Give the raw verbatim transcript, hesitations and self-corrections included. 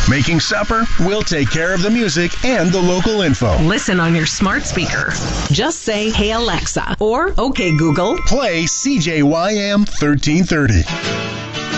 Making supper? We'll take care of the music and the local info. Listen on your smart speaker. Just say, "Hey Alexa," or "Okay Google, play C J Y M thirteen thirty."